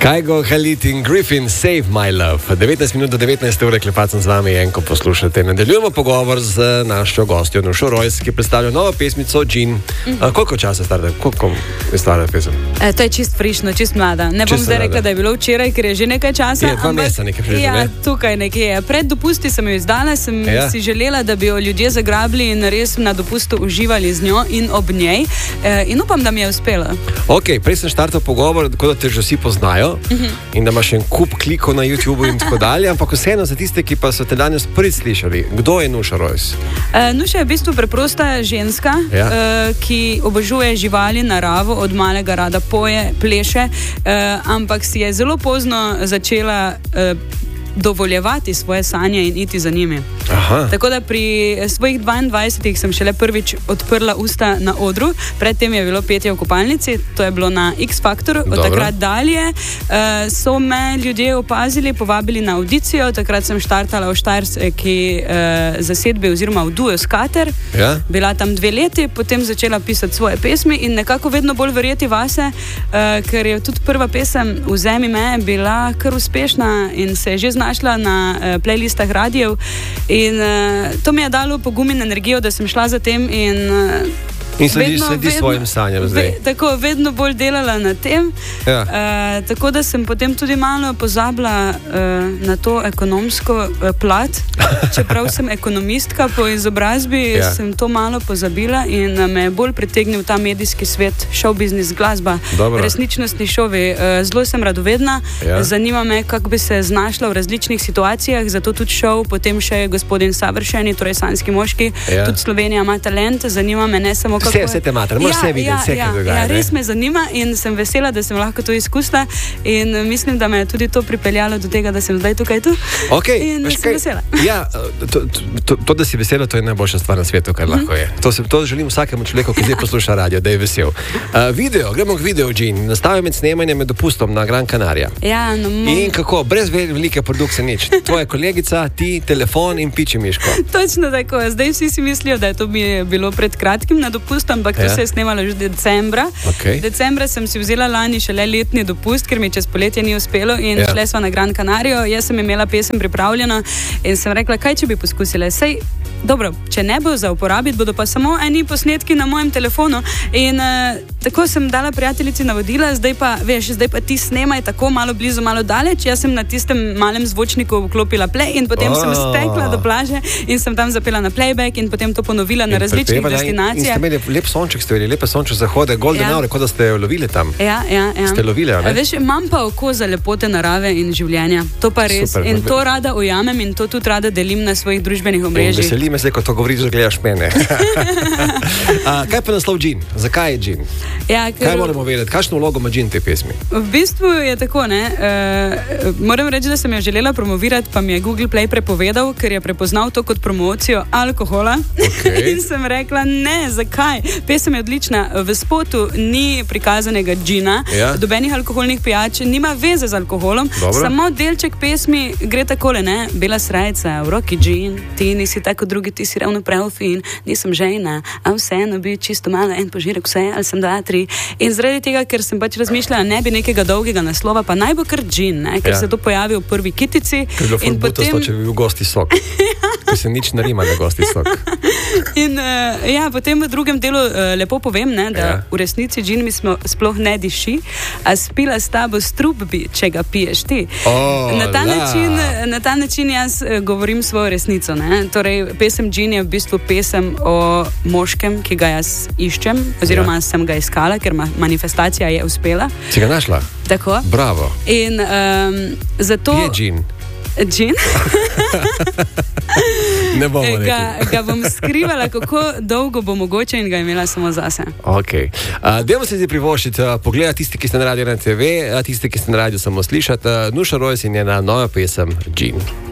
Kygo, Khalid in Griffin, Save My Love. 19 minut do 19 ure, klepacem z vami, enko poslušate. Nadaljujemo pogovor z našo gostjo Nušo Rojs, ki predstavlja novo pesmico Jean. Koliko časa stara? Koliko je stara pesem? To je čist frišno, čist mlada. Ne bom zdaj rekla, da je bilo včeraj, ker je že nekaj časa. Je 2 meseca nekaj frišno, ja, ne? Tukaj nekje je. Pred dopusti sem jo izdala, sem si želela, da bi jo ljudje zagrabili in res na dopustu uživali z njo in ob njej. In upam, da mi je uspela. Ok, prej sem štartal pogovor, tako da te že vsi poznajo in da imaš en kup klikov na YouTubeu in tako dalje, ampak vseeno za tiste, ki pa so te danes prvič slišali, kdo je Nuša Rojs? Nuša je v bistvu preprosta ženska, ki obožuje živali, naravo, od malega rada poje, pleše, ampak si je zelo pozno začela dovoljevati svoje sanje in iti za njimi. Aha. Tako da pri svojih 22 sem šele prvič odprla usta na odru, predtem je bilo petje v kopalnici, to je bilo na X Factoru, od takrat dalje so me ljudje opazili, povabili na audicijo, takrat sem štartala v štajerski zasedbi oziroma v duo Skater, bila tam 2 leti, potem začela pisati svoje pesmi in nekako vedno bolj verjeti vase, ker je tudi prva pesem Vzemi me bila kar uspešna in se je že našla na playlistah radijev in to mi je dalo pogum in energijo, da sem šla za tem in sledi svojim sanjam zdaj. Tako, vedno bolj delala na tem. Tako da sem potem tudi malo pozabila na to ekonomsko plat. Čeprav sem ekonomistka po izobrazbi, sem to malo pozabila in me je bolj pritegnil ta medijski svet, show business, glasba, resničnostni šovi. Zelo sem radovedna, zanima me, kako bi se znašla v različnih situacijah, zato tudi show, potem še Gospodin savršeni, torej sanjski moški, tudi Slovenija ima talent, zanima me ne samo Vse te mater, moraš vse videti, vse, kaj dogaja. Res me zanima in sem vesela, da sem lahko to izkusila in mislim, da me je tudi to pripeljalo do tega, da sem zdaj tukaj tu. In sem vesela. Ja, to, da si vesela, to je najboljša stvar na svetu, kar lahko je. To želim vsakemu človeku, ki zdaj posluša radio, da je vesel. Gremo k videu, Jean. Nastavi med snemanjem med dopustom na Gran Canaria. In kako, brez velike produkcije nič. Tvoja kolegica, ti, telefon in piči miško. Točno tako. Zdaj vsi si mislijo, da je to bilo pred kratkim na dopustu, ampak to se je snemalo že decembra. Decembra sem si vzela lani šele letni dopust, ker mi čez poletje ni uspelo in šle sva na Gran Canarijo. Jaz sem imela pesem pripravljeno in sem rekla, kaj če bi poskusila. Sej, dobro, če ne bo za uporabiti, bodo pa samo eni posnetki na mojem telefonu in tako sem dala prijateljici navodila, zdaj pa ti snemaj tako malo blizu, malo daleč. Jaz sem na tistem malem zvočniku vklopila play in potem sem stekla do plaže in sem tam zapela na playback in potem to ponovila na različnih destinacijah. Lep sonček ste imeli, lepe sončne zahode, golden hour, kot da ste lovili tam. Ja. Ste lovili, ne? Veš, imam pa oko za lepote narave in življenja. To pa res. Super, in to rada ujamem in to tudi rada delim na svojih družbenih omrežjih. Veseli me zdaj, ko to govoriš, da gledaš mene. Kaj pa naslov Jean? Zakaj je Jean? Kaj moramo vedeti? Kakšno vlogo ima Jean v tej pesmi? V bistvu je tako, ne. Moram reči, da sem jo želela promovirati, pa mi je Google Play prepovedal, ker je prepoznal to kot promocijo alkohola. In sem rekla, ne, zakaj? Pesem je odlična. V spotu ni prikazanega džina, dobenih alkoholnih pijač, nima veze z alkoholom, samo delček pesmi gre takole, ne? Bela srajca, v roki džin, ti nisi tako drugi, ti si ravno prav fin, nisem žena, a vseeno bi čisto malo en požirek vse, ali sem 2, 3. In zaradi tega, ker sem pač razmišljala, ne bi nekega dolgega naslova, pa naj bo kar džin, ne? Ker se to pojavi v prvi kitici. Ker je bilo ful če bi bil gosti sok. Ker se nič ne rima na gosti sok. In potem v drugem delu lepo povem, ne, da v resnici Jean mi sploh ne diši, a spila s tabo strup bi, če ga piješ ti. Na ta način jaz govorim svojo resnico. Ne. Torej, pesem Jean je v bistvu pesem o moškem, ki ga jaz iščem, oziroma sem ga iskala, ker manifestacija je uspela. Si ga našla? Tako. Bravo. In zato... Kje je Jean? Jean? Ne bomo rekli. Ga bom skrivala, kako dolgo bo mogoče in ga imela samo zase. Dajmo se zdaj privoščiti, pogledati tisti, ki ste na radio na TV, tisti, ki ste na radio samo slišati. Nuša Rojs in njena nova pesem Jean.